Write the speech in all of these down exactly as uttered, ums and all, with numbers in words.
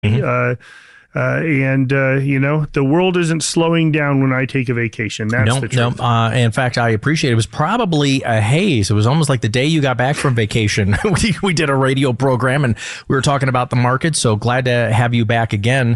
Mm-hmm. Uh, Uh, and, uh, you know, the world isn't slowing down when I take a vacation. That's no, the truth. No, uh, in fact, I appreciate it. It was probably a haze. It was almost like the day you got back from vacation. we, we did a radio program and we were talking about the market. So glad to have you back again.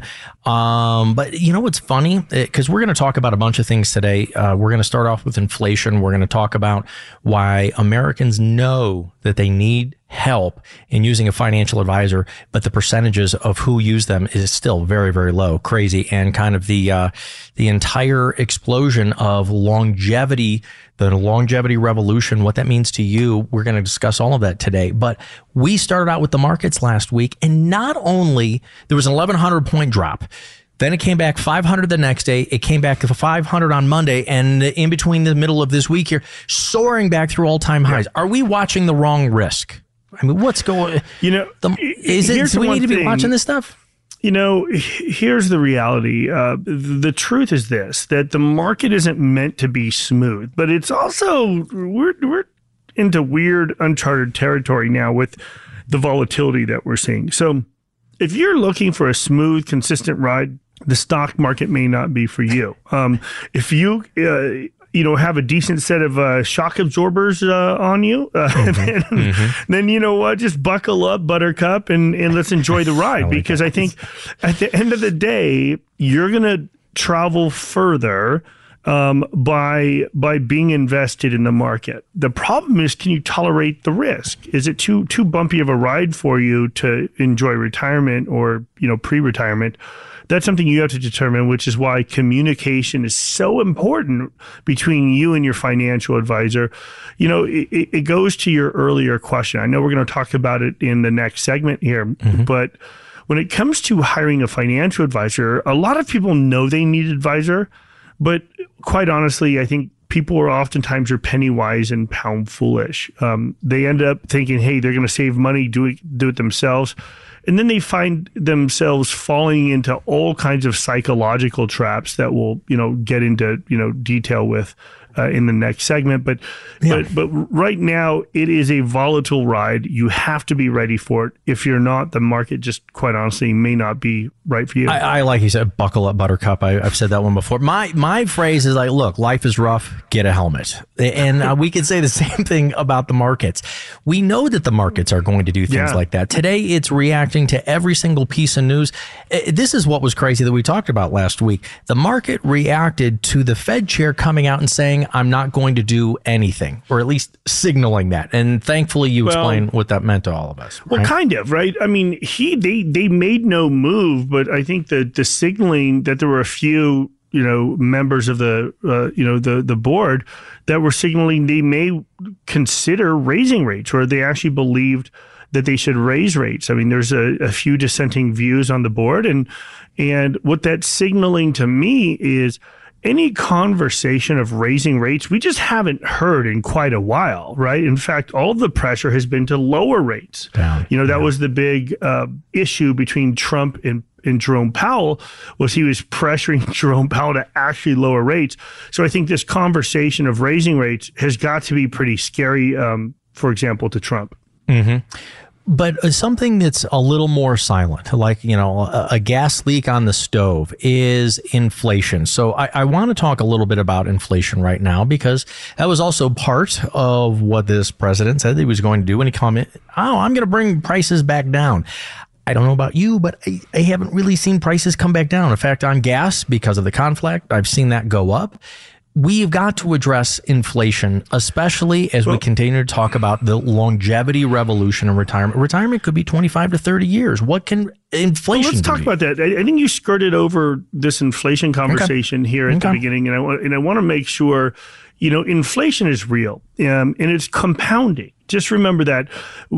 Um, but you know what's funny? Because we're going to talk about a bunch of things today. Uh, we're going to start off with inflation. We're going to talk about why Americans know that they need help in using a financial advisor, but the percentages of who use them is still very, very low, crazy, and kind of the uh, the entire explosion of longevity, the longevity revolution, what that means to you. We're going to discuss all of that today. But we started out with the markets last week, and not only there was an eleven hundred point drop. Then it came back five hundred the next day. It came back to five hundred on Monday. And in between the middle of this week here, soaring back through all-time highs. Are we watching the wrong risk? I mean, what's going? You know, the, is it? Do we need to be thing, watching this stuff? You know, here's the reality. Uh, the truth is this: that the market isn't meant to be smooth, but it's also we're we're into weird, uncharted territory now with the volatility that we're seeing. So, if you're looking for a smooth, consistent ride, the stock market may not be for you. Um, if you uh, you know, have a decent set of uh, shock absorbers uh, on you, uh, mm-hmm. then, mm-hmm. then, you know what, just buckle up, Buttercup, and, and let's enjoy the ride. I like because that. I think at the end of the day, you're going to travel further um, by by being invested in the market. The problem is, can you tolerate the risk? Is it too too bumpy of a ride for you to enjoy retirement or, you know, pre-retirement? That's something you have to determine, which is why communication is so important between you and your financial advisor. You know, it, it goes to your earlier question. I know we're going to talk about it in the next segment here, mm-hmm. but when it comes to hiring a financial advisor, a lot of people know they need an advisor, but quite honestly, I think people are oftentimes are penny wise and pound foolish. Um, they end up thinking, hey, they're going to save money, do it, do it themselves. And then they find themselves falling into all kinds of psychological traps that we'll, you know, get into, you know, detail with uh, in the next segment. But, yeah. but, but right now it is a volatile ride. You have to be ready for it. If you're not, the market just quite honestly may not be right for you. I, I like you said, buckle up, Buttercup. I, I've said that one before. My, my phrase is like, look, life is rough. Get a helmet. And uh, we could say the same thing about the markets. We know that the markets are going to do things yeah. like that. Today, it's reacting to every single piece of news. This is what was crazy that we talked about last week. The market reacted to the Fed chair coming out and saying, I'm not going to do anything, or at least signaling that. And thankfully, you well, explained what that meant to all of us. Right? Well, kind of, right? I mean, he they they made no move, but I think that the signaling that there were a few, you know, members of the, uh, you know, the the board that were signaling they may consider raising rates, or they actually believed that they should raise rates. I mean, there's a, a few dissenting views on the board, and and what that's signaling to me is any conversation of raising rates, we just haven't heard in quite a while, right? In fact, all the pressure has been to lower rates. Down, you know, that yeah. was the big uh, issue between Trump and, and Jerome Powell, was he was pressuring Jerome Powell to actually lower rates. So I think this conversation of raising rates has got to be pretty scary, um, for example, to Trump. Mm-hmm. But something that's a little more silent, like, you know, a, a gas leak on the stove, is inflation. So I, I want to talk a little bit about inflation right now, because that was also part of what this president said he was going to do when he commented, oh, I'm going to bring prices back down. I don't know about you, but I, I haven't really seen prices come back down. In fact, on gas, because of the conflict, I've seen that go up. We've got to address inflation, especially as well, we continue to talk about the longevity revolution in retirement. Retirement could be twenty-five to thirty years. What can inflation well, let's talk do? about that. I, I think you skirted over this inflation conversation okay. here at okay. the beginning, and I, and I want to make sure, you know, inflation is real, um, and it's compounding. Just remember that.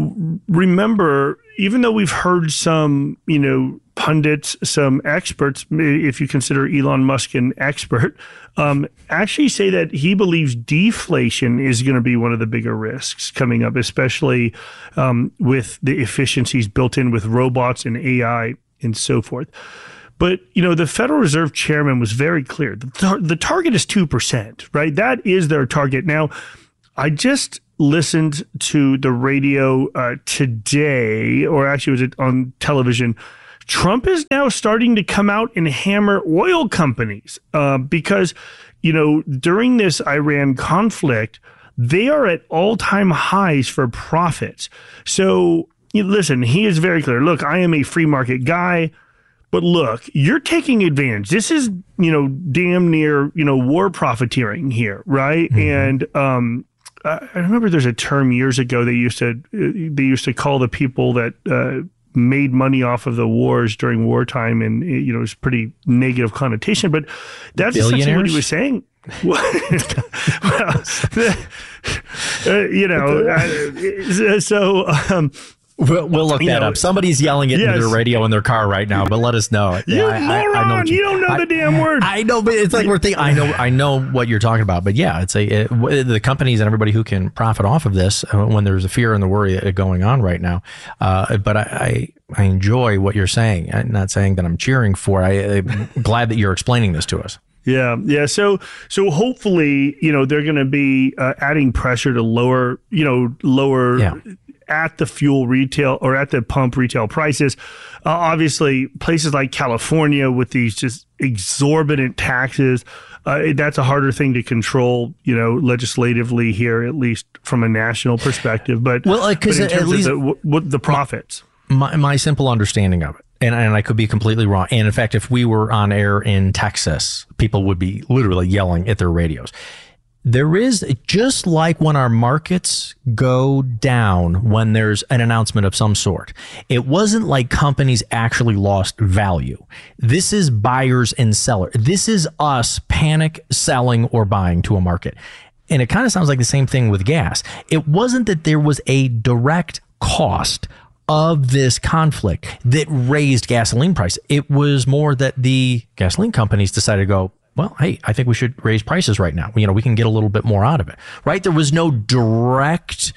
Remember, even though we've heard some, you know, pundits, some experts, if you consider Elon Musk an expert, um, actually say that he believes deflation is going to be one of the bigger risks coming up, especially um, with the efficiencies built in with robots and A I and so forth. But, you know, the Federal Reserve chairman was very clear. The, tar- the target is two percent, right? That is their target. Now, I just listened to the radio uh, today, or actually was it on television, Trump is now starting to come out and hammer oil companies uh, because, you know, during this Iran conflict, they are at all-time highs for profits. So, you know, listen, he is very clear. Look, I am a free market guy, but look, you're taking advantage. This is, you know, damn near, you know, war profiteering here, right? Mm-hmm. And um, I remember there's a term years ago they used to they used to call the people that uh, made money off of the wars during wartime, and you know, it's pretty negative connotation. But that's essentially what he was saying. well, the, uh, you know, uh, so. Um, We'll, we'll look that know, up. Somebody's yelling it yes. into their radio in their car right now, but let us know. You yeah, moron! I, I know you, you don't know I, the damn word. I know, but it's like we're thinking. I know, I know what you're talking about. But yeah, it's a it, the companies and everybody who can profit off of this when there's a fear and the worry going on right now. Uh, but I, I, I enjoy what you're saying. I'm not saying that I'm cheering for. I, I'm glad that you're explaining this to us. Yeah, yeah. So, so hopefully, you know, they're going to be uh, adding pressure to lower, you know, lower. Yeah. at the fuel retail or at the pump retail prices. Uh, obviously, places like California with these just exorbitant taxes, uh, that's a harder thing to control, you know, legislatively here, at least from a national perspective. But, well, because but in at terms least of the, w- the profits. My, my simple understanding of it, and, and I could be completely wrong. And in fact, if we were on air in Texas, people would be literally yelling at their radios. There is, just like when our markets go down when there's an announcement of some sort, it wasn't like companies actually lost value. This is buyers and sellers. This is us panic selling or buying to a market. And it kind of sounds like the same thing with gas. It wasn't that there was a direct cost of this conflict that raised gasoline prices. It was more that the gasoline companies decided to go, well, hey, I think we should raise prices right now. You know, we can get a little bit more out of it, right? There was no direct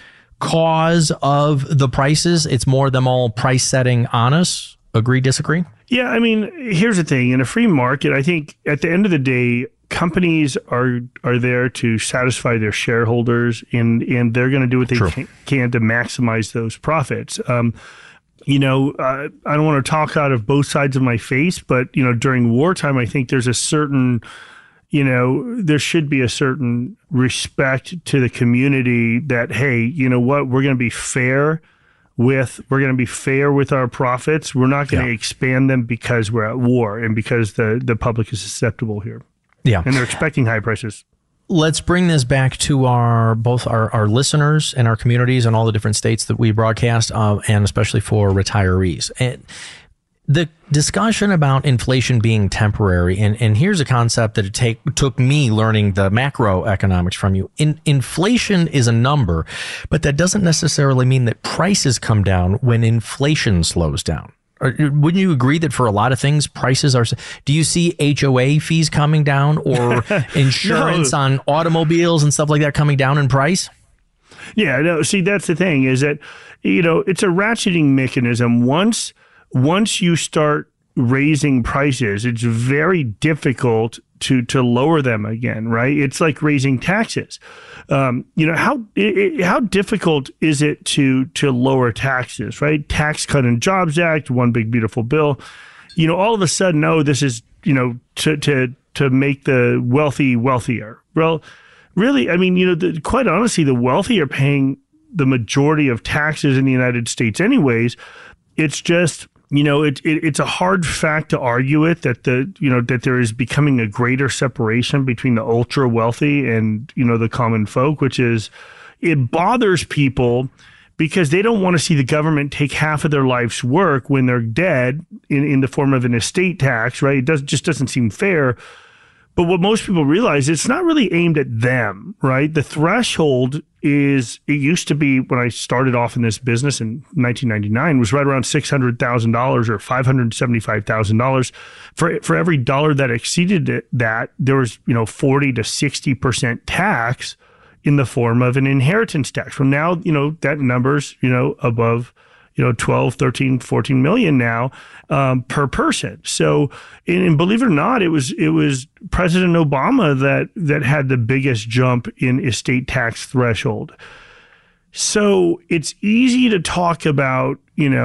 cause of the prices. It's more them all price setting on us. Agree, disagree? Yeah, I mean, here's the thing. In a free market, I think at the end of the day, companies are are there to satisfy their shareholders, and, and they're going to do what they can, can to maximize those profits. Um, You know, uh, I don't want to talk out of both sides of my face, but, you know, during wartime, I think there's a certain, you know, there should be a certain respect to the community that, hey, you know what, we're going to be fair with, we're going to be fair with our profits. We're not going to yeah. expand them because we're at war and because the, the public is susceptible here. Yeah. And they're expecting high prices. Let's bring this back to our both our, our listeners and our communities and all the different states that we broadcast, uh, and especially for retirees. And the discussion about inflation being temporary, and, and here's a concept that it take, took me learning the macroeconomics from you. In, inflation is a number, but that doesn't necessarily mean that prices come down when inflation slows down. Or, wouldn't you agree that for a lot of things, prices are... Do you see H O A fees coming down or insurance no. on automobiles and stuff like that coming down in price? Yeah, no, see, that's the thing is that, you know, it's a ratcheting mechanism. Once, once you start raising prices, it's very difficult to to lower them again, right? It's like raising taxes. Um, you know, how it, how difficult is it to to lower taxes, right? Tax Cut and Jobs Act, one big beautiful bill. You know, all of a sudden, oh, this is, you know, to to to make the wealthy wealthier. Well, really, I mean, you know, the, quite honestly, the wealthy are paying the majority of taxes in the United States anyways. It's just, you know, it, it it's a hard fact to argue it that the, you know, that there is becoming a greater separation between the ultra wealthy and, you know, the common folk, which is, it bothers people because they don't want to see the government take half of their life's work when they're dead in, in the form of an estate tax, right? It does, just doesn't seem fair. But what most people realize, it's not really aimed at them, right? The threshold is, it used to be when I started off in this business in nineteen ninety-nine, was right around six hundred thousand dollars or five hundred seventy-five thousand dollars. For for every dollar that exceeded it, that, there was, you know, forty to sixty percent tax in the form of an inheritance tax. Well, now, you know, that number's, you know, above, you know, twelve, thirteen, fourteen million now um, per person. So, and, and believe it or not, it was it was President Obama that that had the biggest jump in estate tax threshold. So it's easy to talk about, you know,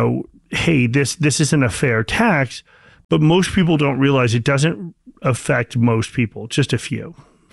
hey, this this isn't a fair tax, but most people don't realize it doesn't affect most people, just a few.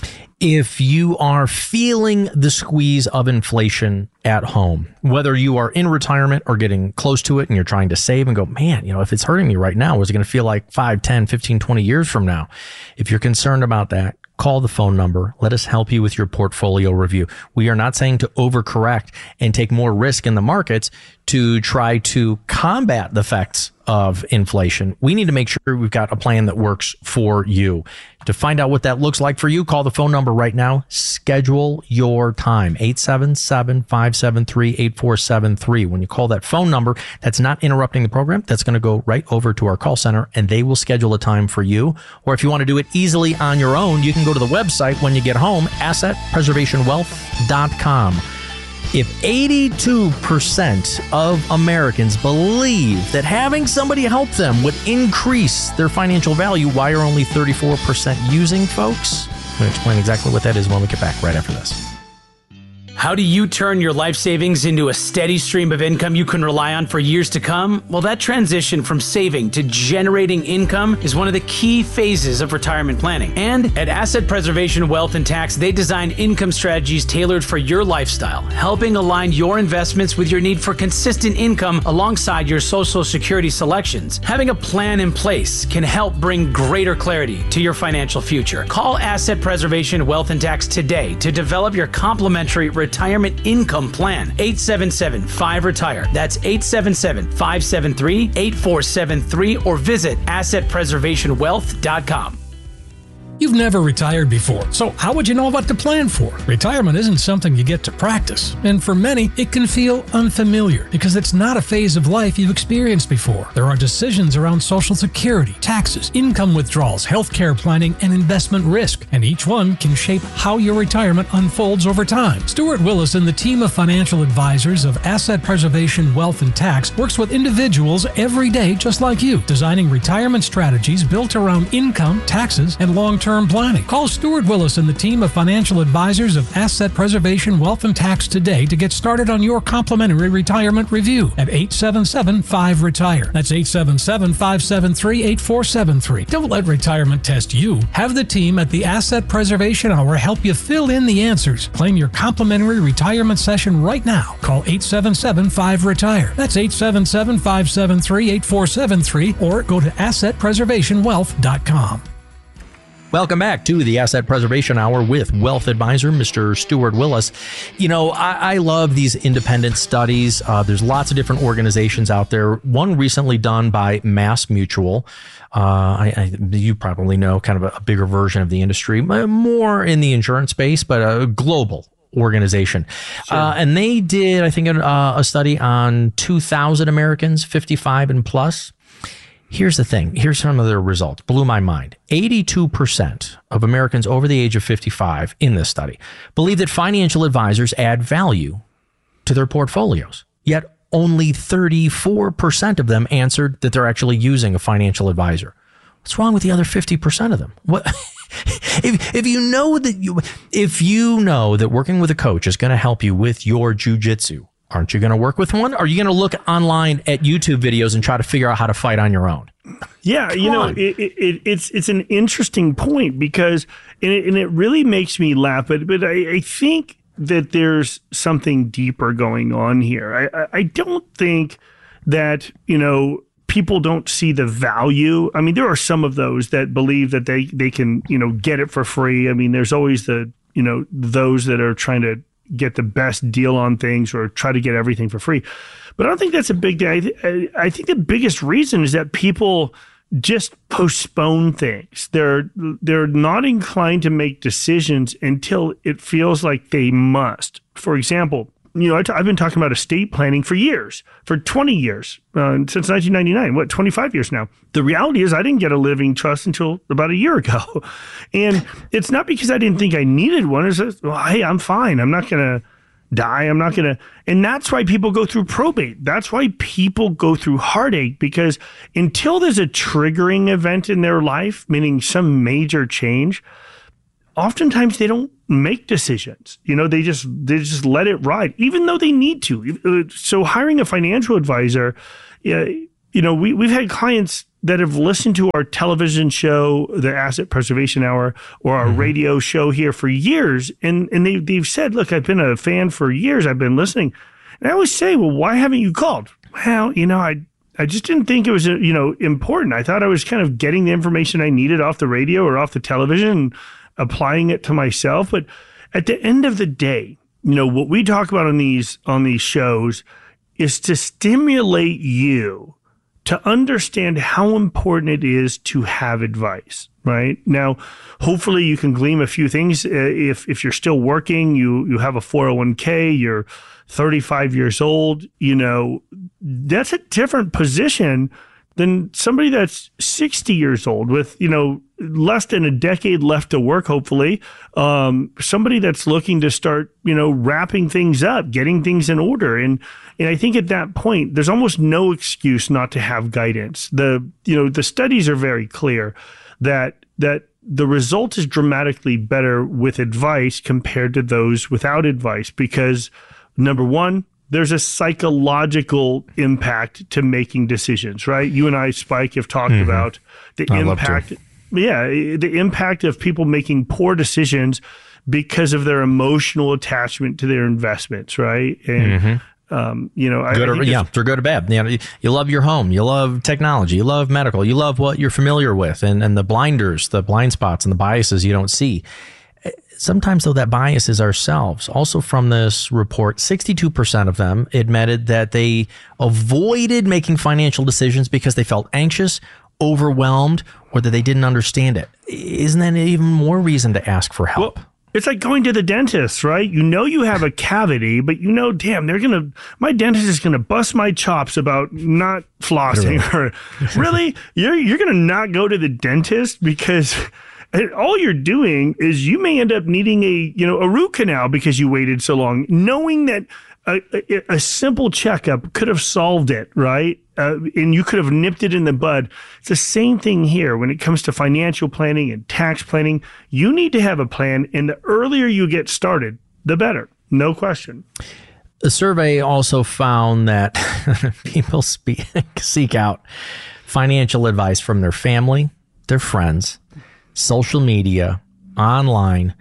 If you are feeling the squeeze of inflation at home, whether you are in retirement or getting close to it and you're trying to save and go, man, you know, if it's hurting me right now, what's it going to feel like five, ten, fifteen, twenty years from now? If you're concerned about that, call the phone number. Let us help you with your portfolio review. We are not saying to overcorrect and take more risk in the markets to try to combat the effects of inflation. We need to make sure we've got a plan that works for you. To find out what that looks like for you, call the phone number right now. Schedule your time, eight seven seven, five seven three, eight four seven three. When you call that phone number, that's not interrupting the program. That's going to go right over to our call center, and they will schedule a time for you. Or if you want to do it easily on your own, you can go to the website when you get home, asset preservation wealth dot com. If eighty-two percent of Americans believe that having somebody help them would increase their financial value, why are only thirty-four percent using, folks? I'm going to explain exactly what that is when we get back right after this. How do you turn your life savings into a steady stream of income you can rely on for years to come? Well, that transition from saving to generating income is one of the key phases of retirement planning. And at Asset Preservation Wealth and Tax, they design income strategies tailored for your lifestyle, helping align your investments with your need for consistent income alongside your Social Security selections. Having a plan in place can help bring greater clarity to your financial future. Call Asset Preservation Wealth and Tax today to develop your complimentary retirement income plan. eight seven seven, five, retire. That's eight seven seven, five seven three, eight four seven three or visit asset preservation wealth dot com. You've never retired before, so how would you know what to plan for? Retirement isn't something you get to practice, and for many, it can feel unfamiliar because it's not a phase of life you've experienced before. There are decisions around Social Security, taxes, income withdrawals, healthcare planning, and investment risk, and each one can shape how your retirement unfolds over time. Stuart Willis and the team of financial advisors of Asset Preservation Wealth and Tax works with individuals every day just like you, designing retirement strategies built around income, taxes, and long-term planning. Call Stuart Willis and the team of financial advisors of Asset Preservation Wealth and Tax today to get started on your complimentary retirement review at eight seven seven, five, retire. That's eight seven seven, five seven three, eight four seven three. Don't let retirement test you. Have the team at the Asset Preservation Hour help you fill in the answers. Claim your complimentary retirement session right now. Call eight seven seven, five, retire. That's eight seven seven, five seven three, eight four seven three or go to asset preservation wealth dot com. Welcome back to the Asset Preservation Hour with Wealth Advisor, Mister Stuart Willis. You know, I, I love these independent studies. Uh, there's lots of different organizations out there. One recently done by Mass Mutual. Uh, I, I, you probably know, kind of a, a bigger version of the industry, more in the insurance space, but a global organization. Sure. Uh, and they did, I think, a, a study on two thousand Americans, fifty-five and plus. Here's the thing. Here's some of the results. Blew my mind. eighty-two percent of Americans over the age of fifty-five in this study believe that financial advisors add value to their portfolios. Yet only thirty-four percent of them answered that they're actually using a financial advisor. What's wrong with the other fifty percent of them? What if if you know that you if you know that working with a coach is going to help you with your jujitsu? Aren't you going to work with one? Or are you going to look online at YouTube videos and try to figure out how to fight on your own? Yeah, Come you know, on. it, it, it's it's an interesting point because, and it, and it really makes me laugh, but, but I, I think that there's something deeper going on here. I, I, I don't think that, you know, people don't see the value. I mean, there are some of those that believe that they, they can, you know, get it for free. I mean, there's always the, you know, those that are trying to get the best deal on things or try to get everything for free. But I don't think that's a big thing. I, I think the biggest reason is that people just postpone things. They're they're not inclined to make decisions until it feels like they must. For example, you know, I t- I've been talking about estate planning for years, for twenty years, uh, since nineteen ninety-nine, what, twenty-five years now. The reality is I didn't get a living trust until about a year ago. And it's not because I didn't think I needed one. It's just, well, hey, I'm fine. I'm not going to die. I'm not going to. And that's why people go through probate. That's why people go through heartache, because until there's a triggering event in their life, meaning some major change, oftentimes they don't make decisions. You know, they just they just let it ride, even though they need to. So hiring a financial advisor yeah, you know, we, we've had clients that have listened to our television show, the Asset Preservation Hour, or our mm-hmm. radio show here for years. And, and they, they've said, look, I've been a fan for years. I've been listening. And I always say, well, why haven't you called? Well, you know, I I just didn't think it was, you know, important. I thought I was kind of getting the information I needed off the radio or off the television and applying it to myself. But at the end of the day, you know, what we talk about on these on these shows is to stimulate you to understand how important it is to have advice, right? Now, hopefully you can glean a few things. Uh, if if you're still working, you you have a four oh one k, you're thirty-five years old, you know, that's a different position than somebody that's sixty years old with, you know, less than a decade left to work, hopefully. Um, somebody that's looking to start, you know, wrapping things up, getting things in order. And and I think at that point, there's almost no excuse not to have guidance. The, you know, the studies are very clear that that the result is dramatically better with advice compared to those without advice, because number one, there's a psychological impact to making decisions, right? You and I, Spike, have talked mm-hmm. about the I impact. Yeah, the impact of people making poor decisions because of their emotional attachment to their investments, right? And mm-hmm. um, you know, good I, or, yeah, they're good or bad. You know, you, you love your home, you love technology, you love medical, you love what you're familiar with, and and the blinders, the blind spots, and the biases you don't see. Sometimes, though, that bias is ourselves. Also from this report, sixty-two percent of them admitted that they avoided making financial decisions because they felt anxious, overwhelmed, or that they didn't understand it. Isn't that even more reason to ask for help? Well, it's like going to the dentist, right? You know you have a cavity, but you know, damn, they're going to, my dentist is going to bust my chops about not flossing. Or really? You're, you're going to not go to the dentist because... And all you're doing is you may end up needing a, you know, a root canal because you waited so long, knowing that a, a, a simple checkup could have solved it, right? Uh, and you could have nipped it in the bud. It's the same thing here when it comes to financial planning and tax planning. You need to have a plan, and the earlier you get started, the better. No question. The survey also found that people speak, seek out financial advice from their family, their friends, social media, online,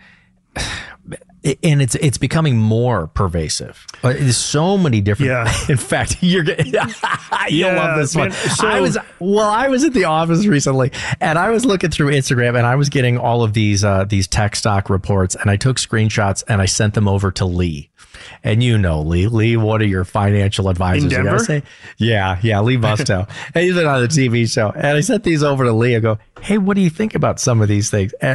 and it's it's becoming more pervasive. There's so many different. Yeah. In fact, you're you'll yeah, love this man, one. so, I was well, I was at the office recently, and I was looking through Instagram, and I was getting all of these uh, these tech stock reports, and I took screenshots and I sent them over to Lee. And you know Lee. Lee, what are your financial advisors? In Denver? Say, yeah, yeah, Lee Musto. And he's been on the T V show. And I sent these over to Lee. I go, hey, what do you think about some of these things? And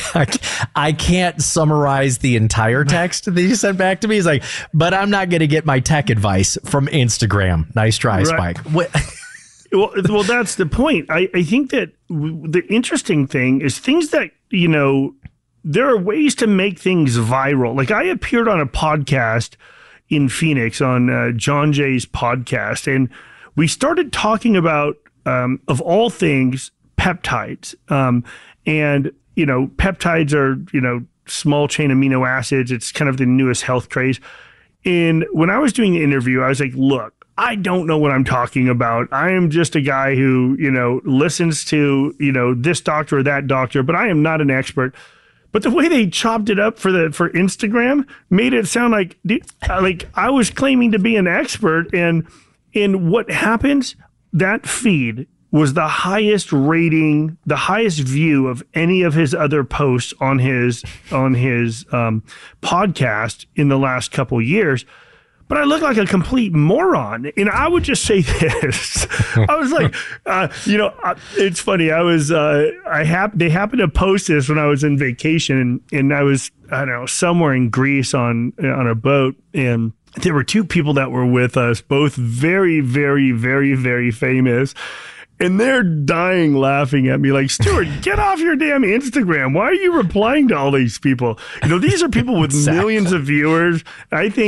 I can't summarize the entire text that you sent back to me. He's like, but I'm not going to get my tech advice from Instagram. Nice try, right. Spike. What? well, well, that's the point. I, I think that w- the interesting thing is things that, you know, there are ways to make things viral. Like I appeared on a podcast in Phoenix on uh, John Jay's podcast, and we started talking about, um, of all things, peptides. Um, and, you know, peptides are, you know, small chain amino acids. It's kind of the newest health craze. And when I was doing the interview, I was like, look, I don't know what I'm talking about. I am just a guy who, you know, listens to, you know, this doctor or that doctor, but I am not an expert. But the way they chopped it up for the for Instagram made it sound like like I was claiming to be an expert. And and what happens, that feed was the highest rating, the highest view of any of his other posts on his on his um, podcast in the last couple of years. But I look like a complete moron. And I would just say this. I was like, uh, you know, uh, it's funny. I was, uh, I hap- they happened to post this when I was in vacation, and, and I was, I don't know, somewhere in Greece on, on a boat. And there were two people that were with us, both very, very, very, very famous. And they're dying laughing at me like, Stuart, get off your damn Instagram. Why are you replying to all these people? You know, these are people with exactly. millions of viewers. I think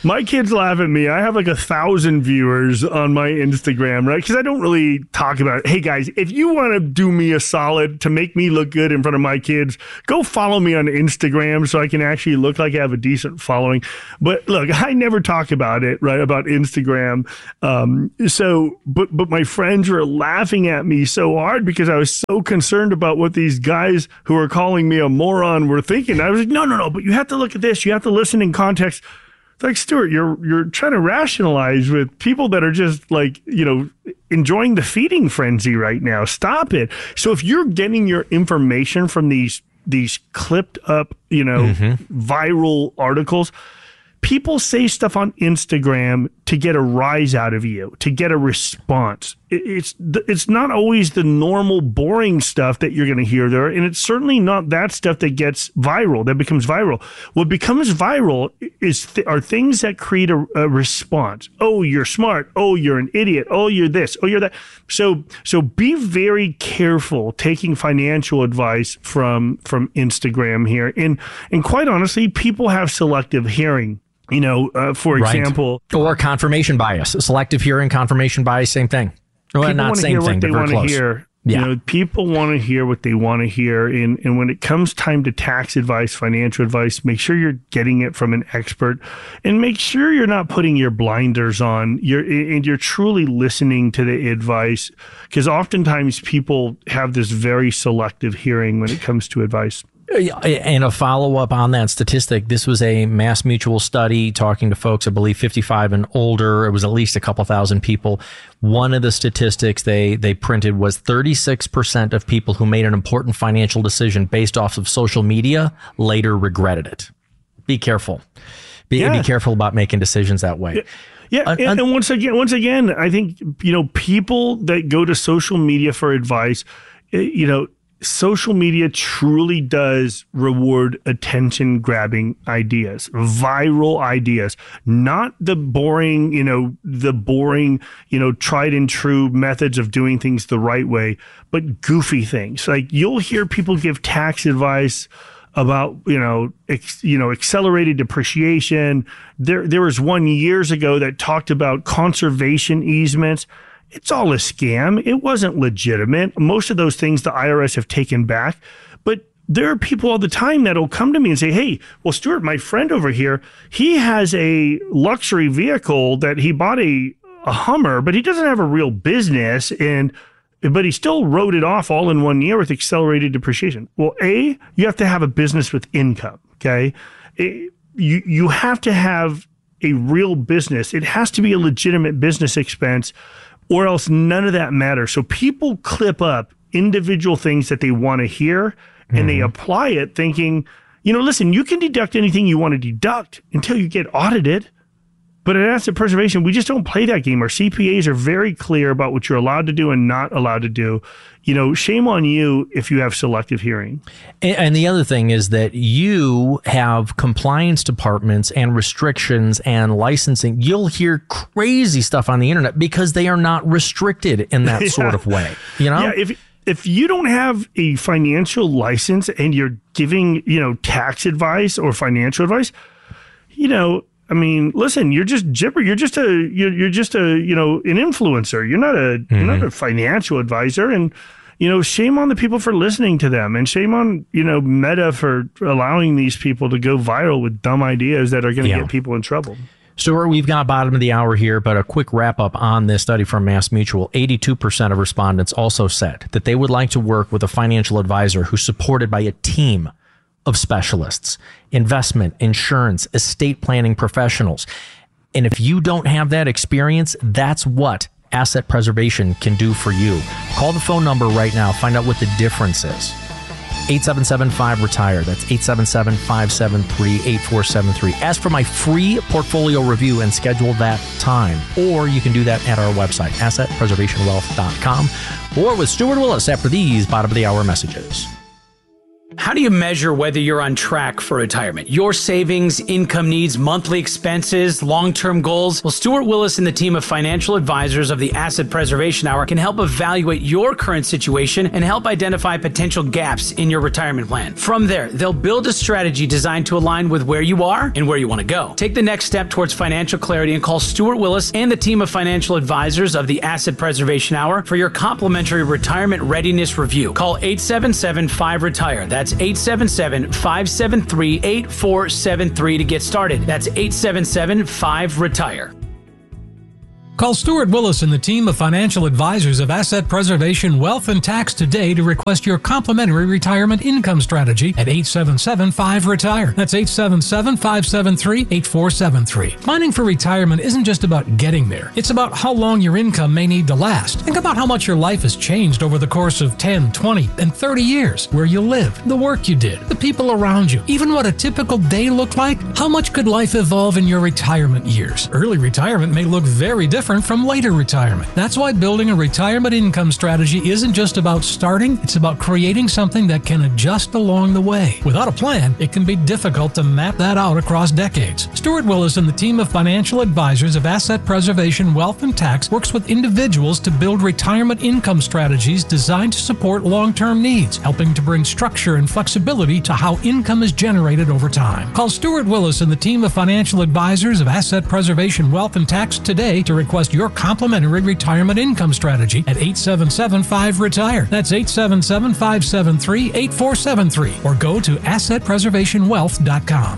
My kids laugh at me. I have like a thousand viewers on my Instagram, right? Because I don't really talk about it. Hey, guys, if you want to do me a solid to make me look good in front of my kids, go follow me on Instagram so I can actually look like I have a decent following. But look, I never talk about it, right, about Instagram. Um, so, but, but my friends were laughing at me so hard because I was so concerned about what these guys who were calling me a moron were thinking. I was like, no, no, no, but you have to look at this. You have to listen in context. It's like, Stuart, you're you're trying to rationalize with people that are just like, you know, enjoying the feeding frenzy right now. Stop it. So if you're getting your information from these these clipped up, you know, mm-hmm. viral articles, people say stuff on Instagram to get a rise out of you, to get a response. It's it's not always the normal boring stuff that you're going to hear there, and it's certainly not that stuff that gets viral, that becomes viral. What becomes viral is th- are things that create a, a response. Oh, you're smart. Oh, you're an idiot. Oh, you're this. Oh, you're that. So so be very careful taking financial advice from from Instagram here. And and quite honestly, people have selective hearing. You know, uh, for right. example, or confirmation bias, selective hearing, confirmation bias, same thing. Well, people not want to same hear thing, what they but very want to close. hear. Yeah. You know, people want to hear what they want to hear. And, and when it comes time to tax advice, financial advice, make sure you're getting it from an expert and make sure you're not putting your blinders on. You're, and you're truly listening to the advice, because oftentimes people have this very selective hearing when it comes to advice. And a follow-up on that statistic, this was a Mass Mutual study talking to folks, I believe, fifty-five and older. It was at least a couple thousand people. One of the statistics they, they printed was thirty-six percent of people who made an important financial decision based off of social media later regretted it. Be careful. Be, yeah. be careful about making decisions that way. Yeah. Yeah, uh, and, and once again, once again, I think, you know, people that go to social media for advice, you know, social media truly does reward attention grabbing ideas, viral ideas, not the boring, you know, the boring, you know, tried and true methods of doing things the right way, but goofy things. Like you'll hear people give tax advice about, you know, ex, you know, accelerated depreciation. There, there was one years ago that talked about conservation easements. It's all a scam. It wasn't legitimate. Most of those things the I R S have taken back. But there are people all the time that'll come to me and say, hey, well, Stuart, my friend over here, he has a luxury vehicle that he bought a, a Hummer, but he doesn't have a real business. And but he still wrote it off all in one year with accelerated depreciation. Well, A, you have to have a business with income, okay? It, you, you have to have a real business. It has to be a legitimate business expense, or else none of that matters. So people clip up individual things that they want to hear and mm-hmm. they apply it thinking, you know, listen, you can deduct anything you want to deduct until you get audited. But at Asset Preservation, we just don't play that game. Our C P As are very clear about what you're allowed to do and not allowed to do. You know, shame on you if you have selective hearing. And, and the other thing is that you have compliance departments and restrictions and licensing. You'll hear crazy stuff on the internet because they are not restricted in that yeah. sort of way. You know? Yeah, if if you don't have a financial license and you're giving, you know, tax advice or financial advice, you know, I mean, listen, you're just gibber. You're just a you're, you're just a you know an influencer. You're not a mm-hmm. you're not a financial advisor, and you know shame on the people for listening to them, and shame on you know Meta for allowing these people to go viral with dumb ideas that are going to yeah. get people in trouble. Stuart, we've got bottom of the hour here, but a quick wrap up on this study from Mass Mutual. eighty-two percent of respondents also said that they would like to work with a financial advisor who's supported by a team of specialists, investment, insurance, estate planning professionals. And if you don't have that experience, that's what Asset Preservation can do for you. Call the phone number right now. Find out what the difference is. eight seven seven five retire. That's eight seven seven, five seven three, eight four seven three. Ask for my free portfolio review and schedule that time. Or you can do that at our website, asset preservation wealth dot com, or with Stuart Willis after these bottom of the hour messages. How do you measure whether you're on track for retirement? Your savings, income needs, monthly expenses, long-term goals? Well, Stuart Willis and the team of financial advisors of the Asset Preservation Hour can help evaluate your current situation and help identify potential gaps in your retirement plan. From there, they'll build a strategy designed to align with where you are and where you want to go. Take the next step towards financial clarity and call Stuart Willis and the team of financial advisors of the Asset Preservation Hour for your complimentary retirement readiness review. Call eight seven seven, five, retire. That's eight seven seven, five seven three, eight four seven three to get started. That's eight seven seven, five, retire. Call Stuart Willis and the team of financial advisors of Asset Preservation Wealth and Tax today to request your complimentary retirement income strategy at eight seven seven, five, retire. That's eight seven seven, five seven three, eight four seven three. Planning for retirement isn't just about getting there. It's about how long your income may need to last. Think about how much your life has changed over the course of ten, twenty, and thirty years. Where you live, the work you did, the people around you, even what a typical day looked like. How much could life evolve in your retirement years? Early retirement may look very different from later retirement. That's why building a retirement income strategy isn't just about starting, it's about creating something that can adjust along the way. Without a plan, it can be difficult to map that out across decades. Stuart Willis and the team of financial advisors of Asset Preservation Wealth and Tax works with individuals to build retirement income strategies designed to support long-term needs, helping to bring structure and flexibility to how income is generated over time. Call Stuart Willis and the team of financial advisors of Asset Preservation Wealth and Tax today to request your complimentary retirement income strategy at eight seven seven, five, retire. That's eight seven seven, five seven three, eight four seven three or go to asset preservation wealth dot com.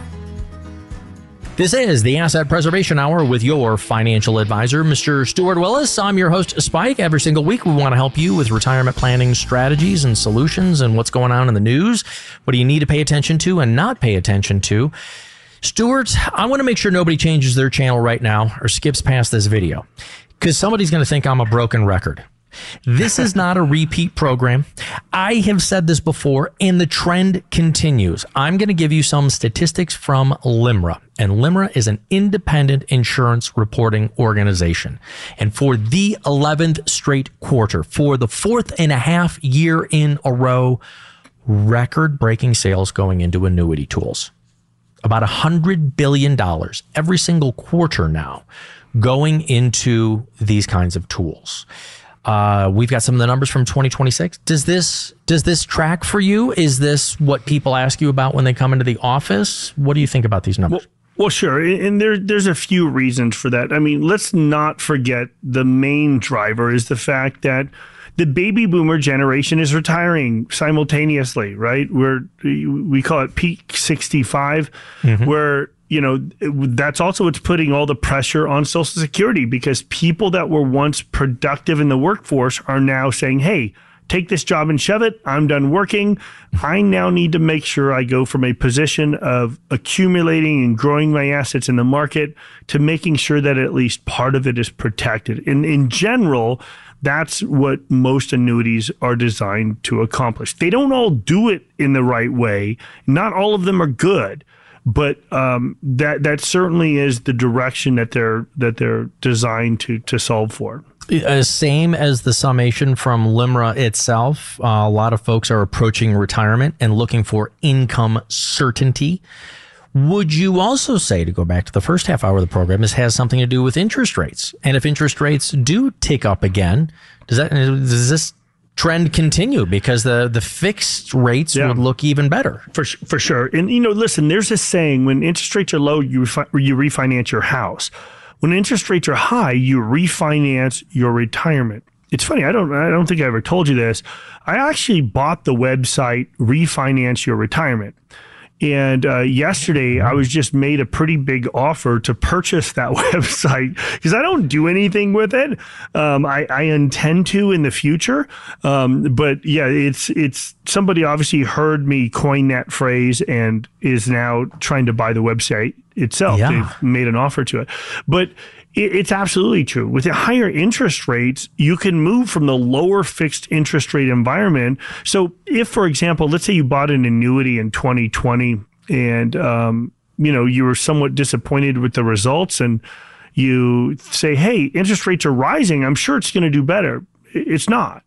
This is the Asset Preservation Hour with your financial advisor, Mister Stuart Willis. I'm your host, Spike. Every single week, we want to help you with retirement planning strategies and solutions and what's going on in the news. What do you need to pay attention to and not pay attention to? Stuart, I want to make sure nobody changes their channel right now or skips past this video because somebody's going to think I'm a broken record. This is not a repeat program. I have said this before, and the trend continues. I'm going to give you some statistics from LIMRA, and LIMRA is an independent insurance reporting organization. And for the eleventh straight quarter, for the fourth and a half year in a row, record-breaking sales going into annuity tools. About one hundred billion dollars every single quarter now going into these kinds of tools. Uh, we've got some of the numbers from twenty twenty-six. Does this does this track for you? Is this what people ask you about when they come into the office? What do you think about these numbers? Well, well sure. And there, there's a few reasons for that. I mean, let's not forget the main driver is the fact that the baby boomer generation is retiring simultaneously, right? We're, we call it peak sixty-five, mm-hmm. where, you know, that's also what's putting all the pressure on Social Security because people that were once productive in the workforce are now saying, hey, take this job and shove it. I'm done working. I now need to make sure I go from a position of accumulating and growing my assets in the market to making sure that at least part of it is protected. And in general, that's what most annuities are designed to accomplish. They don't all do it in the right way. Not all of them are good. But um, that that certainly is the direction that they're that they're designed to to solve for. Uh, same as the summation from LIMRA itself. Uh, a lot of folks are approaching retirement and looking for income certainty. Would you also say, to go back to the first half hour of the program, this has something to do with interest rates? And if interest rates do tick up again, does that does this trend continue because the the fixed rates yeah. would look even better? For for sure. And, you know, listen, there's a saying, when interest rates are low, you refi- you refinance your house. When interest rates are high, you refinance your retirement. It's funny. I don't I don't think I ever told you this. I actually bought the website Refinance Your Retirement. And uh, yesterday, I was just made a pretty big offer to purchase that website because I don't do anything with it. Um, I, I intend to in the future. Um, but yeah, it's it's somebody obviously heard me coin that phrase and is now trying to buy the website itself. Yeah. They've made an offer to it. But it's absolutely true. With the higher interest rates, you can move from the lower fixed interest rate environment. So if, for example, let's say you bought an annuity in twenty twenty and, um, you know, you were somewhat disappointed with the results and you say, hey, interest rates are rising. I'm sure it's going to do better. It's not.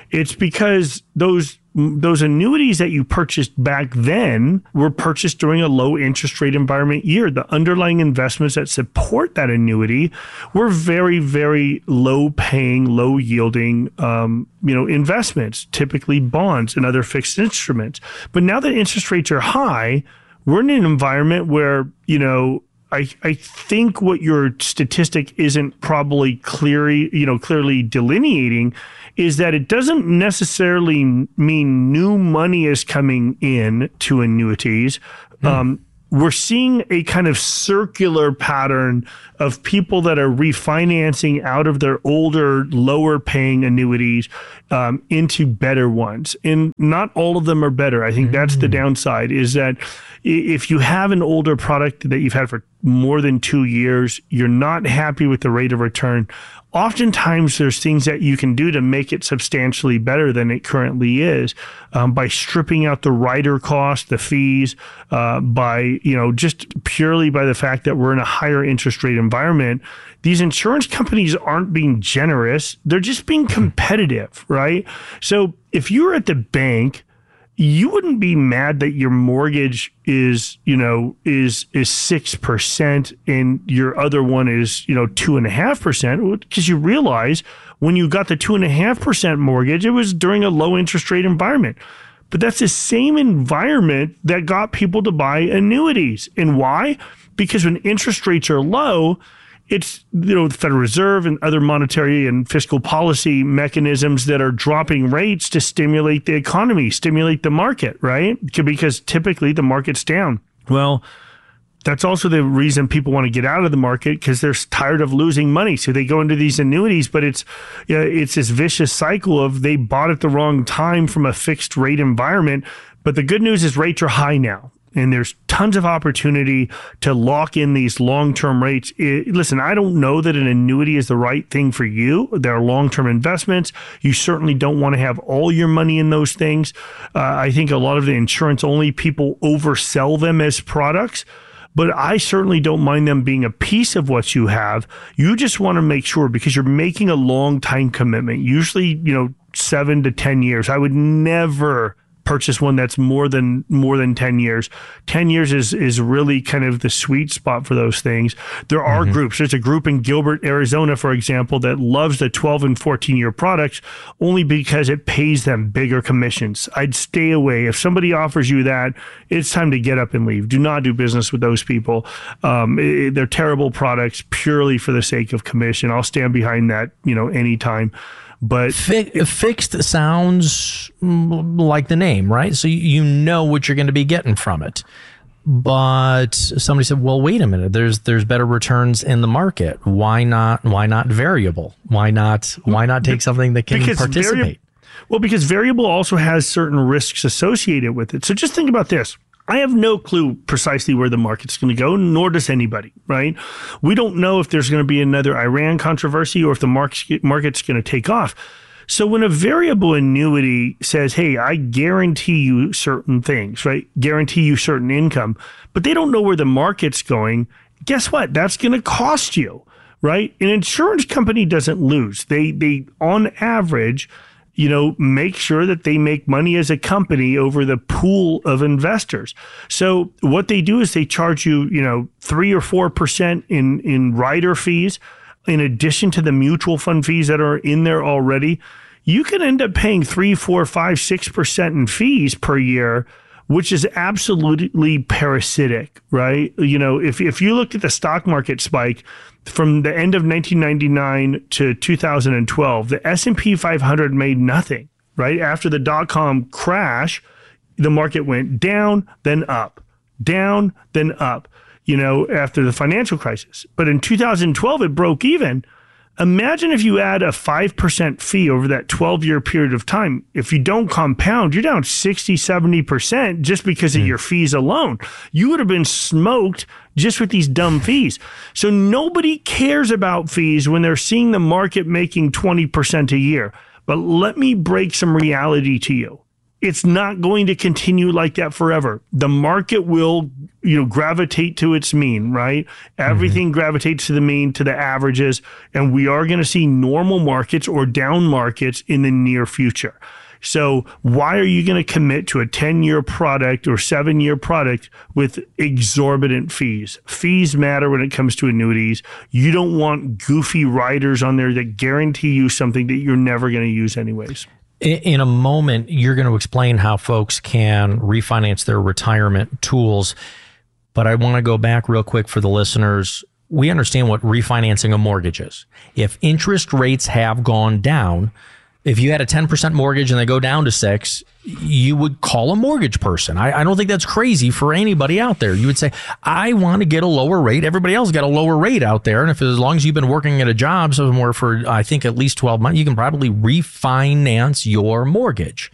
It's because those those annuities that you purchased back then were purchased during a low interest rate environment year. The underlying investments that support that annuity were very, very low paying, low yielding, um, you know, investments, typically bonds and other fixed instruments. But now that interest rates are high, we're in an environment where, you know, I, I think what your statistic isn't probably clearly, you know, clearly delineating is that it doesn't necessarily mean new money is coming in to annuities. Mm. Um, we're seeing a kind of circular pattern of people that are refinancing out of their older, lower paying annuities um, into better ones. And not all of them are better. I think mm. that's the downside, is that if you have an older product that you've had for more than two years, you're not happy with the rate of return. Oftentimes, there's things that you can do to make it substantially better than it currently is, um, by stripping out the rider cost, the fees, uh, by, you know, just purely by the fact that we're in a higher interest rate environment. These insurance companies aren't being generous. They're just being competitive, right? So if you were at the bank, you wouldn't be mad that your mortgage is, you know, is is six percent and your other one is, you know, two and a half percent, because you realize when you got the two and a half percent mortgage, it was during a low interest rate environment. But that's the same environment that got people to buy annuities. And why? Because when interest rates are low, it's, you know, the Federal Reserve and other monetary and fiscal policy mechanisms that are dropping rates to stimulate the economy, stimulate the market, right? Because typically the market's down. Well, that's also the reason people want to get out of the market, because they're tired of losing money. So they go into these annuities, but it's, you know, it's this vicious cycle of they bought at the wrong time from a fixed rate environment. But the good news is rates are high now. And there's tons of opportunity to lock in these long-term rates. It, listen, I don't know that an annuity is the right thing for you. There are long-term investments. You certainly don't want to have all your money in those things. Uh, I think a lot of the insurance-only people oversell them as products. But I certainly don't mind them being a piece of what you have. You just want to make sure, because you're making a long time commitment, usually, you know, seven to ten years. I would never purchase one that's more than more than ten years. ten years is is really kind of the sweet spot for those things. There are mm-hmm. groups. There's a group in Gilbert, Arizona, for example, that loves the twelve and fourteen year products only because it pays them bigger commissions. I'd stay away. If somebody offers you that, it's time to get up and leave. Do not do business with those people. Um, it, they're terrible products purely for the sake of commission. I'll stand behind that, you know, anytime. But Fi- fixed sounds like the name, right? So you know what you're going to be getting from it. But somebody said, "Well, wait a minute. There's there's better returns in the market. Why not? Why not variable? Why not? Why not take something that can because participate?" Vari- well, because variable also has certain risks associated with it. So just think about this. I have no clue precisely where the market's going to go, nor does anybody, right? We don't know if there's going to be another Iran controversy or if the market's going to take off. So when a variable annuity says, hey, I guarantee you certain things, right? Guarantee you certain income, but they don't know where the market's going, guess what? That's going to cost you, right? An insurance company doesn't lose. They, they on average, you know, make sure that they make money as a company over the pool of investors. So what they do is they charge you, you know, three or four percent in, in rider fees, in addition to the mutual fund fees that are in there already. You can end up paying three, four, five, six percent in fees per year, which is absolutely parasitic, right? You know, if if you look at the stock market spike from the end of nineteen ninety-nine to two thousand twelve, the S and P five hundred made nothing, right? After the dot-com crash, the market went down, then up, down, then up, you know, after the financial crisis. But in two thousand twelve, it broke even. Imagine if you add a five percent fee over that twelve-year period of time. If you don't compound, you're down sixty, seventy percent just because of mm. your fees alone. You would have been smoked just with these dumb fees. So nobody cares about fees when they're seeing the market making twenty percent a year. But let me break some reality to you. it's not going to continue like that forever. The market will, you know, gravitate to its mean, right? Everything mm-hmm. gravitates to the mean, to the averages, and we are going to see normal markets or down markets in the near future. So why are you going to commit to a ten-year product or seven-year product with exorbitant fees? Fees matter when it comes to annuities. You don't want goofy riders on there that guarantee you something that you're never going to use anyways. In a moment, you're going to explain how folks can refinance their retirement tools. But I want to go back real quick for the listeners. We understand what refinancing a mortgage is. If interest rates have gone down, if you had a ten percent mortgage and they go down to six, you would call a mortgage person. I, I don't think that's crazy for anybody out there. You would say, I want to get a lower rate. Everybody else got a lower rate out there. And if as long as you've been working at a job somewhere for, I think, at least twelve months, you can probably refinance your mortgage.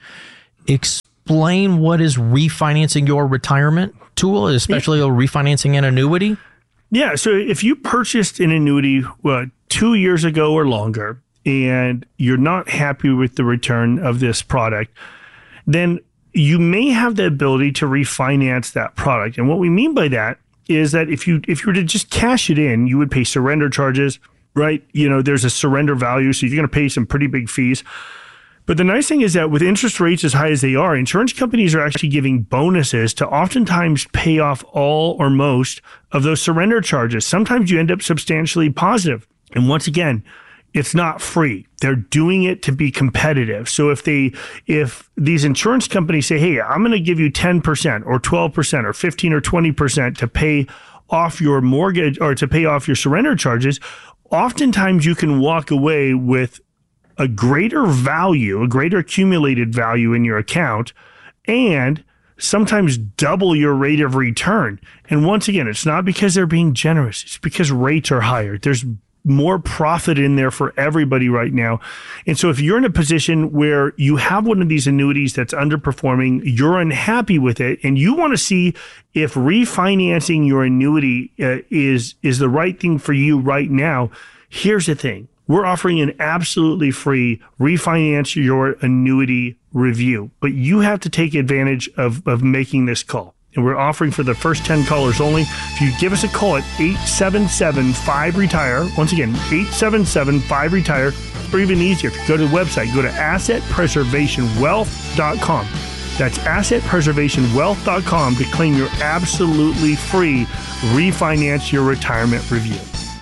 Explain what is refinancing your retirement tool, especially yeah. refinancing an annuity. Yeah. So if you purchased an annuity what, two years ago or longer, and you're not happy with the return of this product, then you may have the ability to refinance that product. And what we mean by that is that if you if you were to just cash it in, you would pay surrender charges, right? You know, there's a surrender value, so you're going to pay some pretty big fees. But the nice thing is that with interest rates as high as they are, insurance companies are actually giving bonuses to oftentimes pay off all or most of those surrender charges. Sometimes you end up substantially positive. And once again, it's not free. They're doing it to be competitive. So if they, if these insurance companies say, hey, I'm going to give you ten percent or twelve percent or fifteen or twenty percent to pay off your mortgage or to pay off your surrender charges, oftentimes you can walk away with a greater value, a greater accumulated value in your account, and sometimes double your rate of return. And once again, it's not because they're being generous. It's because rates are higher. There's more profit in there for everybody right now. And so if you're in a position where you have one of these annuities that's underperforming, you're unhappy with it, and you want to see if refinancing your annuity uh, is, is the right thing for you right now, here's the thing. We're offering an absolutely free refinance your annuity review, but you have to take advantage of, of making this call. And we're offering for the first ten callers only. If you give us a call at eight seven seven, five, retire, once again, eight seven seven, five, retire, or even easier, if you go to the website, go to asset preservation wealth dot com. That's asset preservation wealth dot com to claim your absolutely free refinance your retirement review.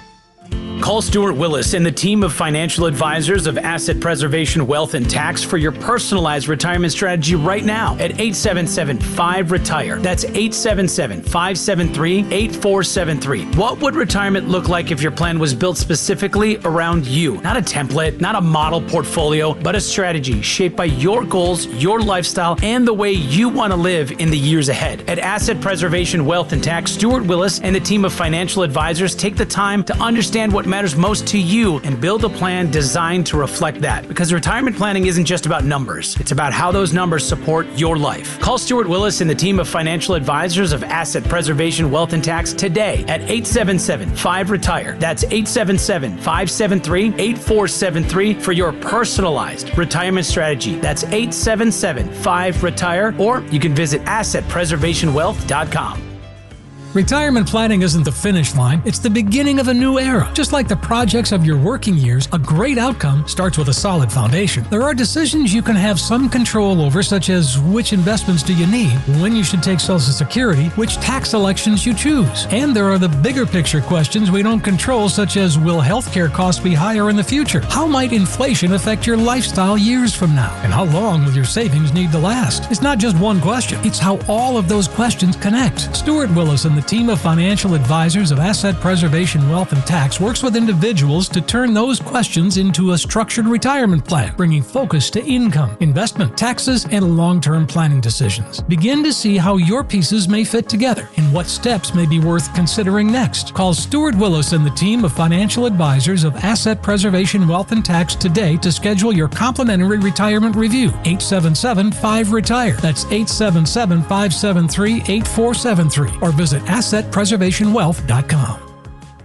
Call Stuart Willis and the team of financial advisors of Asset Preservation Wealth and Tax for your personalized retirement strategy right now at eight seven seven, five, retire. That's eight seven seven, five seven three, eight four seven three. What would retirement look like if your plan was built specifically around you? Not a template, not a model portfolio, but a strategy shaped by your goals, your lifestyle, and the way you want to live in the years ahead. At Asset Preservation Wealth and Tax, Stuart Willis and the team of financial advisors take the time to understand what matters most to you and build a plan designed to reflect that. Because retirement planning isn't just about numbers. It's about how those numbers support your life. Call Stuart Willis and the team of financial advisors of Asset Preservation Wealth and Tax today at eight seven seven, five, retire. That's eight seven seven, five seven three, eight four seven three for your personalized retirement strategy. That's eight seven seven, five, retire, or you can visit asset preservation wealth dot com. Retirement planning isn't the finish line, it's the beginning of a new era. Just like the projects of your working years, a great outcome starts with a solid foundation. There are decisions you can have some control over, such as which investments do you need, when you should take Social Security, which tax elections you choose. And there are the bigger picture questions we don't control, such as will healthcare costs be higher in the future? How might inflation affect your lifestyle years from now? And how long will your savings need to last? It's not just one question, it's how all of those questions connect. Stuart Willis and the team of financial advisors of Asset Preservation Wealth and Tax works with individuals to turn those questions into a structured retirement plan, bringing focus to income, investment, taxes, and long-term planning decisions. Begin to see how your pieces may fit together and what steps may be worth considering next. Call Stuart Willis and the team of financial advisors of Asset Preservation Wealth and Tax today to schedule your complimentary retirement review. eight seven seven, five, retire. That's eight seven seven, five seven three, eight four seven three. Or visit asset preservation wealth dot com.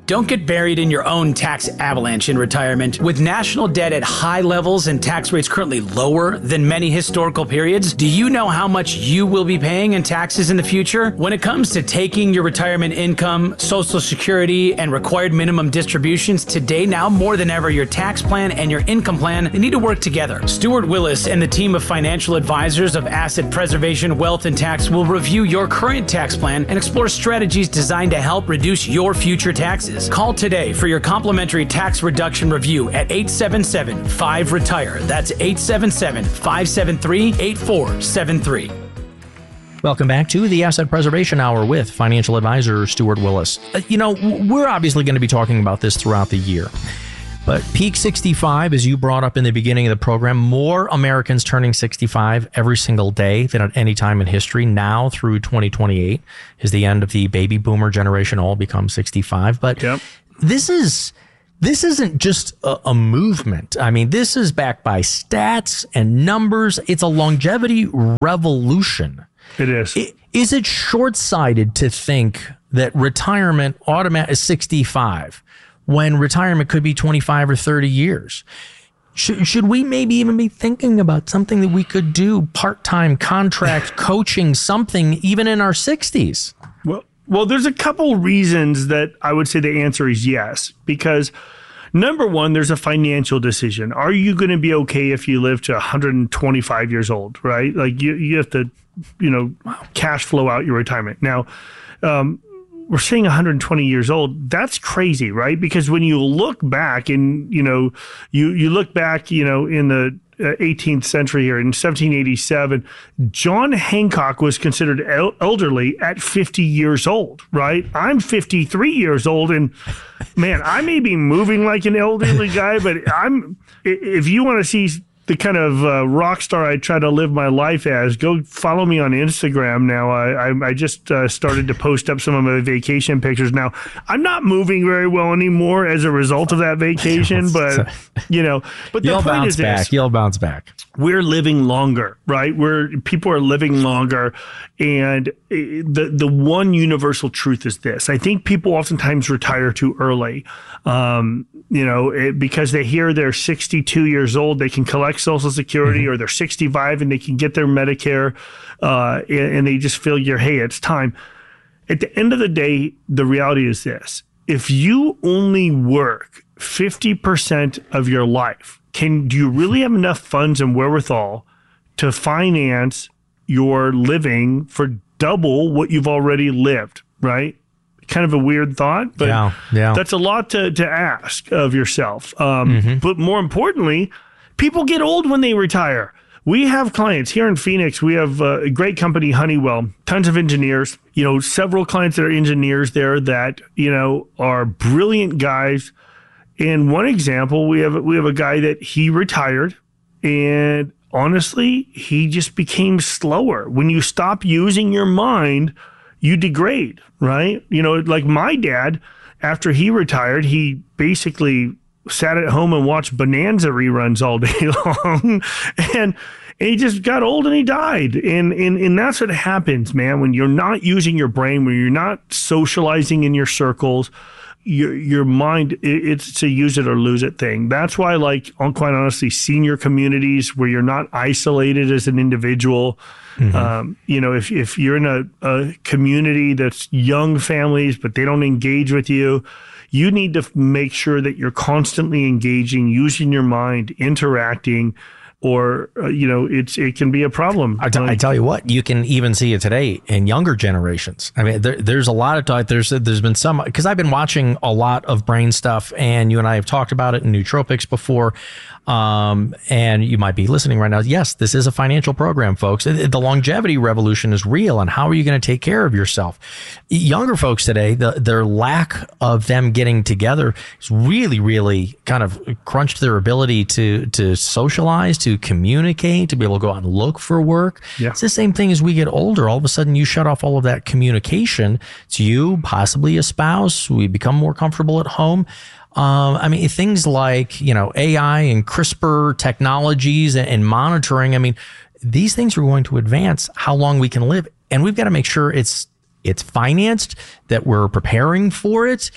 Don't get buried in your own tax avalanche in retirement. With national debt at high levels and tax rates currently lower than many historical periods, do you know how much you will be paying in taxes in the future? When it comes to taking your retirement income, Social Security, and required minimum distributions, today now more than ever, your tax plan and your income plan, they need to work together. Stuart Willis and the team of financial advisors of Asset Preservation, Wealth, and Tax will review your current tax plan and explore strategies designed to help reduce your future taxes. Call today for your complimentary tax reduction review at eight seven seven, five, RETIRE. That's eight seven seven, five seven three, eight four seven three. Welcome back to the Asset Preservation Hour with financial advisor Stuart Willis. Uh, you know, we're obviously going to be talking about this throughout the year. But peak sixty-five, as you brought up in the beginning of the program, more Americans turning sixty-five every single day than at any time in history. Now through twenty twenty-eight is the end of the baby boomer generation, all become sixty-five. But yep. this is this isn't just a, a movement. I mean, this is backed by stats and numbers. It's a longevity revolution. It is. It, is it short-sighted to think that retirement automatic is sixty-five? When retirement could be twenty-five or thirty years. Should, should we maybe even be thinking about something that we could do, part-time contract coaching, something even in our sixties? Well, well, there's a couple reasons that I would say the answer is yes. Because number one, there's a financial decision. Are you going to be okay if you live to one hundred twenty-five years old, right? Like you, you have to, you know, cash flow out your retirement. Now, um, we're saying one hundred twenty years old. That's crazy, right? Because when you look back and, you know, you, you look back, you know, in the eighteenth century here in seventeen eighty-seven, John Hancock was considered el- elderly at fifty years old, right? I'm fifty-three years old and man, I may be moving like an elderly guy, but I'm, if you want to see the kind of uh, rock star I try to live my life as, go follow me on Instagram now. I I, I just uh, started to post up some of my vacation pictures. Now, I'm not moving very well anymore as a result of that vacation, but, you know, but the You'll point bounce is back. this. You'll bounce back. We're living longer, right? We're people are living longer. And the the one universal truth is this. I think people oftentimes retire too early. Um, you know, it, because they hear they're sixty-two years old, they can collect Social Security, mm-hmm. or they're sixty-five and they can get their Medicare, uh, and, and they just feel, you're, hey, it's time. At the end of the day, the reality is this. If you only work fifty percent of your life, can do you really have enough funds and wherewithal to finance your living for double what you've already lived, right? Kind of a weird thought, but yeah, yeah. that's a lot to, to ask of yourself. Um, mm-hmm. But more importantly, people get old when they retire. We have clients here in Phoenix. We have a great company, Honeywell, tons of engineers, you know, several clients that are engineers there that, you know, are brilliant guys. And one example, we have, we have a guy that he retired and honestly, he just became slower. When you stop using your mind, you degrade, right? You know, like my dad, after he retired, he basically sat at home and watched Bonanza reruns all day long. and, and he just got old and he died. And, and, and that's what happens, man. When you're not using your brain, when you're not socializing in your circles, your your mind, it's a use it or lose it thing. That's why, like, quite honestly, senior communities where you're not isolated as an individual. Mm-hmm. Um, you know, if if you're in a, a community that's young families, but they don't engage with you, you need to make sure that you're constantly engaging, using your mind, interacting, or, uh, you know, it's it can be a problem. I, t- I tell you what, you can even see it today in younger generations. I mean, there, there's a lot of talk. There's there's been some, because I've been watching a lot of brain stuff, and you and I have talked about it in Nootropics before. Um, and you might be listening right now. Yes, this is a financial program, folks. The longevity revolution is real. And how are you going to take care of yourself? Younger folks today, the, their lack of them getting together is really, really kind of crunched their ability to, to socialize, to communicate, to be able to go out and look for work. Yeah. It's the same thing as we get older. All of a sudden you shut off all of that communication. It's you, possibly a spouse. We become more comfortable at home. Um, I mean, things like, you know, A I and CRISPR technologies and, and monitoring. I mean, these things are going to advance how long we can live. And we've got to make sure it's it's financed, that we're preparing for it.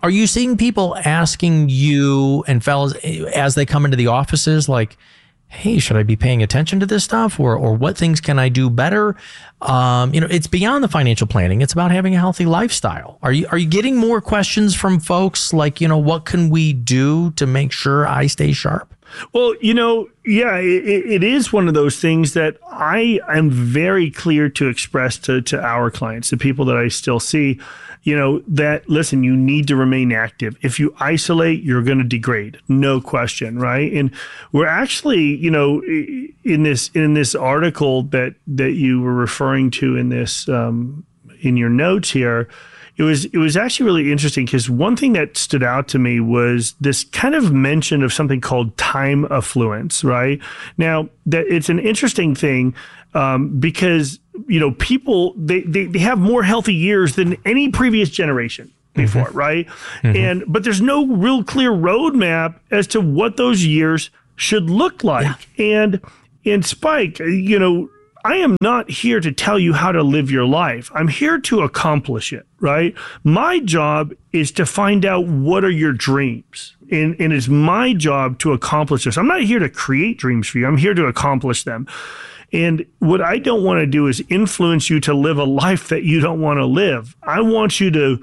Are you seeing people asking you and fellas as they come into the offices, like, hey, should I be paying attention to this stuff, or or what things can I do better? Um, you know, it's beyond the financial planning. It's about having a healthy lifestyle. Are you are you getting more questions from folks like, you know, what can we do to make sure I stay sharp? Well, you know, yeah, it, it is one of those things that I am very clear to express to, to our clients, the people that I still see, you know, that, listen, you need to remain active. If you isolate, you're going to degrade, no question, right? And we're actually, you know, in this in this article that that you were referring to in this um, in your notes here, It was it was actually really interesting because one thing that stood out to me was this kind of mention of something called time affluence, right? Now, that it's an interesting thing um, because, you know, people, they, they, they have more healthy years than any previous generation before, mm-hmm. right? Mm-hmm. And but there's no real clear roadmap as to what those years should look like. Yeah. And, and Spike, you know, I am not here to tell you how to live your life. I'm here to accomplish it, right? My job is to find out what are your dreams. And, and it's my job to accomplish this. I'm not here to create dreams for you. I'm here to accomplish them. And what I don't want to do is influence you to live a life that you don't want to live. I want you to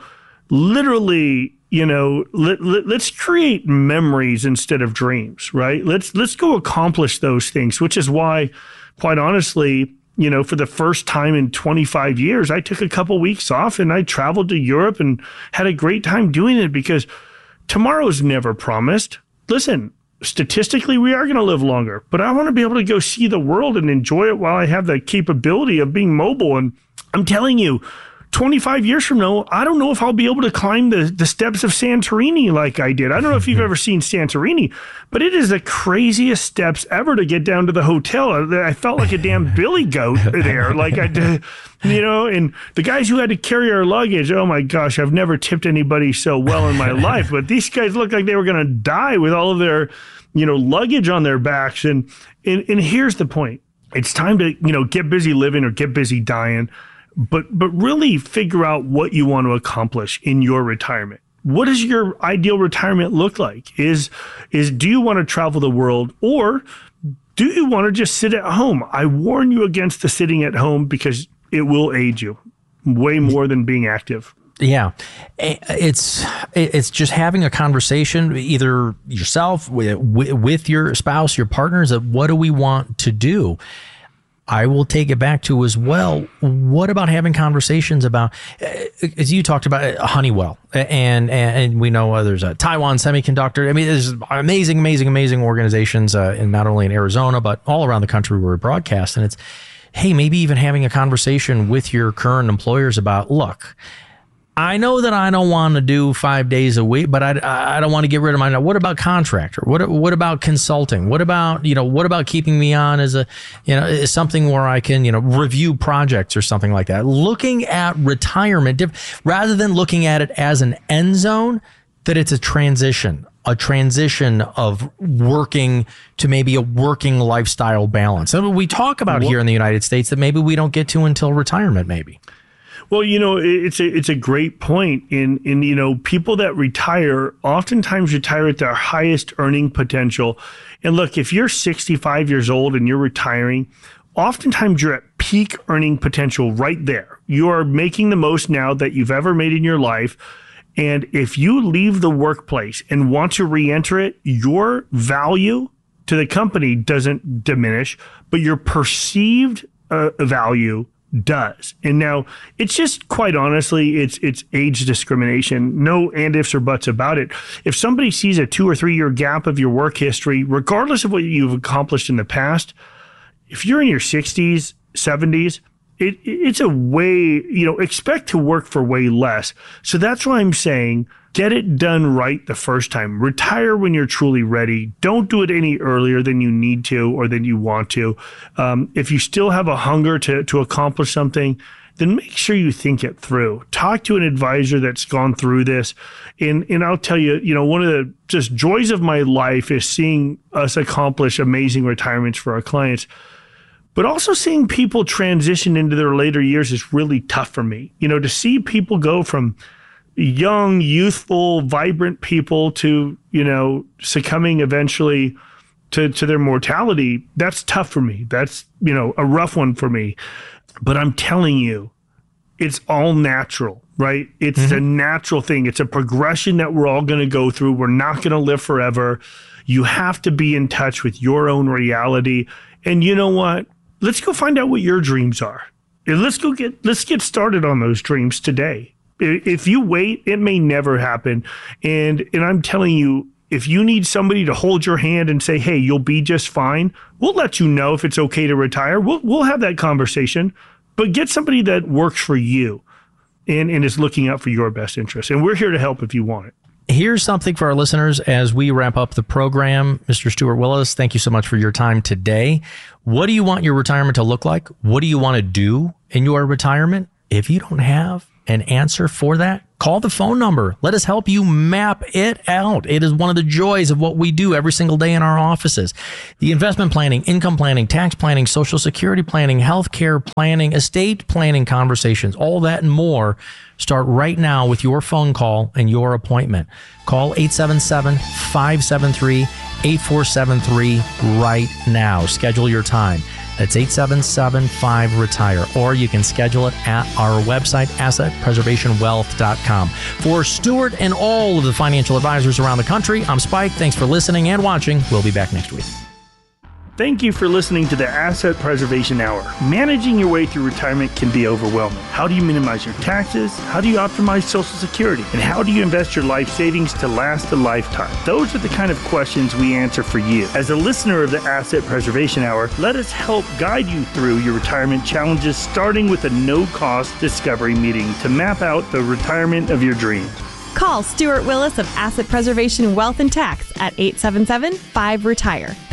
literally, you know, let, let, let's create memories instead of dreams, right? Let's, let's go accomplish those things, which is why, quite honestly, you know, for the first time in twenty-five years, I took a couple weeks off and I traveled to Europe and had a great time doing it because tomorrow's never promised. Listen, statistically, we are going to live longer, but I want to be able to go see the world and enjoy it while I have the capability of being mobile. And I'm telling you, twenty-five years from now, I don't know if I'll be able to climb the, the steps of Santorini like I did. I don't know if you've ever seen Santorini, but it is the craziest steps ever to get down to the hotel. I felt like a damn billy goat there. Like I did, you know, and the guys who had to carry our luggage, oh my gosh, I've never tipped anybody so well in my life, but these guys looked like they were going to die with all of their, you know, luggage on their backs. And, and, and here's the point. It's time to, you know, get busy living or get busy dying. But but really figure out what you want to accomplish in your retirement. What does your ideal retirement look like? Is is do you want to travel the world, or do you want to just sit at home? I warn you against the sitting at home because it will age you way more than being active. Yeah, it's it's just having a conversation, either yourself with with your spouse, your partners, of what do we want to do. I will take it back to as well. What about having conversations about, as you talked about, Honeywell, and and we know uh, there's a Taiwan Semiconductor. I mean, there's amazing, amazing, amazing organizations, uh, in not only in Arizona but all around the country where we broadcast. And it's, hey, maybe even having a conversation with your current employers about, look, I know that I don't want to do five days a week, but I, I don't want to get rid of my. What about contractor? What what about consulting? What about, you know, what about keeping me on as a, you know, as something where I can, you know, review projects or something like that? Looking at retirement, rather than looking at it as an end zone, that it's a transition, a transition of working to maybe a working lifestyle balance. And we talk about here in the United States that maybe we don't get to until retirement, maybe. Well, you know, it's a it's a great point. In in you know, people that retire oftentimes retire at their highest earning potential. And look, if you're sixty-five years old and you're retiring, oftentimes you're at peak earning potential right there. You are making the most now that you've ever made in your life. And if you leave the workplace and want to re-enter it, your value to the company doesn't diminish, but your perceived uh, value does. And now it's just, quite honestly, it's it's age discrimination. No and ifs or buts about it. If somebody sees a two or three year gap of your work history, regardless of what you've accomplished in the past, if you're in your sixties, seventies, it it's a way, you know, expect to work for way less. So that's why I'm saying, get it done right the first time. Retire when you're truly ready. Don't do it any earlier than you need to or than you want to. Um, if you still have a hunger to, to accomplish something, then make sure you think it through. Talk to an advisor that's gone through this. And, and I'll tell you, you know, one of the just joys of my life is seeing us accomplish amazing retirements for our clients. But also seeing people transition into their later years is really tough for me. You know, to see people go from young, youthful, vibrant people to, you know, succumbing eventually to, to their mortality, that's tough for me. That's, you know, a rough one for me. But I'm telling you, it's all natural, right? It's mm-hmm. a natural thing. It's a progression that we're all going to go through. We're not going to live forever. You have to be in touch with your own reality. And you know what? Let's go find out what your dreams are. And let's go get, let's get started on those dreams today. If you wait, it may never happen. And, and I'm telling you, if you need somebody to hold your hand and say, hey, you'll be just fine, we'll let you know if it's okay to retire. We'll, we'll have that conversation. But get somebody that works for you and, and is looking out for your best interest. And we're here to help if you want it. Here's something for our listeners as we wrap up the program. Mister Stuart Willis, thank you so much for your time today. What do you want your retirement to look like? What do you want to do in your retirement? If you don't have an answer for that, call the phone number. Let us help you map it out. It is one of the joys of what we do every single day in our offices. The investment planning, income planning, tax planning, social security planning, healthcare planning, estate planning conversations, all that and more start right now with your phone call and your appointment. Call eight seven seven, five seven three, eight four seven three right now. Schedule your time. That's eight seven seven, five, retire. Or you can schedule it at our website, asset preservation wealth dot com. For Stuart and all of the financial advisors around the country, I'm Spike. Thanks for listening and watching. We'll be back next week. Thank you for listening to the Asset Preservation Hour. Managing your way through retirement can be overwhelming. How do you minimize your taxes? How do you optimize Social Security? And how do you invest your life savings to last a lifetime? Those are the kind of questions we answer for you. As a listener of the Asset Preservation Hour, let us help guide you through your retirement challenges, starting with a no-cost discovery meeting to map out the retirement of your dreams. Call Stuart Willis of Asset Preservation Wealth and Tax at eight seven seven, five, retire.